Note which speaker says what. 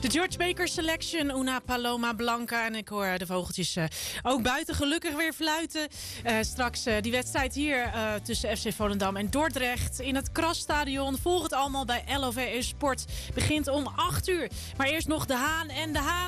Speaker 1: De George Baker Selection, Una Paloma Blanca. En ik hoor de vogeltjes ook buiten gelukkig weer fluiten. Straks die wedstrijd hier tussen FC Volendam en Dordrecht in het Krasstadion. Volg het allemaal bij LOVE Sport. Begint om 8 uur. Maar eerst nog de Haan en de Haan.